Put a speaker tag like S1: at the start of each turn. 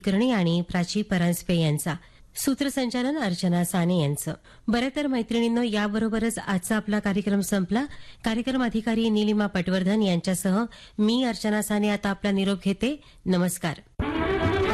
S1: कुलकर्णी आणि प्राची परांजपे यांचा. सूत्रसंचालन अर्चना साने यांचं. बरं तर मैत्रिणींनो, याबरोबरच आजचा आपला कार्यक्रम संपला. कार्यक्रम अधिकारी निलिमा पटवर्धन यांच्यासह मी अर्चना साने आता आपला निरोप घेते. नमस्कार.